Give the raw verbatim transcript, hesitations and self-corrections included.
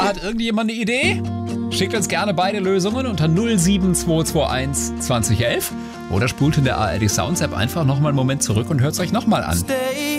hat irgendjemand eine Idee? Schickt uns gerne beide Lösungen unter null sieben zwei zwei eins zwanzig elf oder spult in der A R D Sounds App einfach nochmal einen Moment zurück und hört es euch nochmal an.